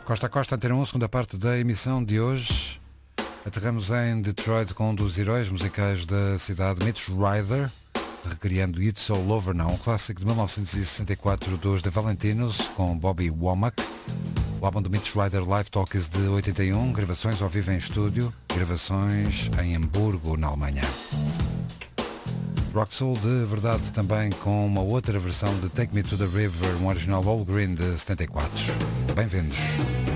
Costa a Costa, Antena 1, segunda parte da emissão de hoje. Aterramos em Detroit com um dos heróis musicais da cidade, Mitch Ryder, recriando It's All Over Now, um clássico de 1964 dos The Valentinos, com Bobby Womack. O álbum de Mitch Ryder, Live Talks, de 81, gravações ao vivo em estúdio, gravações em Hamburgo, na Alemanha. Rock Soul de verdade também, com uma outra versão de Take Me to the River, um original All Green de 74. Bem-vindos.